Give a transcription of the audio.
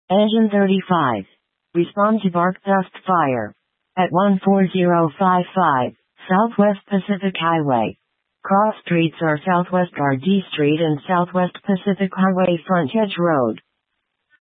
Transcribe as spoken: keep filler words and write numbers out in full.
Engine thirty-five. Respond to bark dust fire. At one four zero five five, Southwest Pacific Highway. Cross streets are Southwest R D Street and Southwest Pacific Highway Frontage Road.